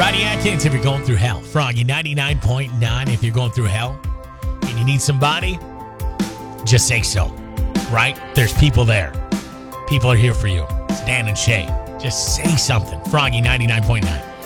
Friday Atkins, if you're going through hell. Froggy 99.9, if you're going through hell and you need somebody, just say so, right? There's people there. People are here for you. It's Dan and Shay. Just say something. Froggy 99.9.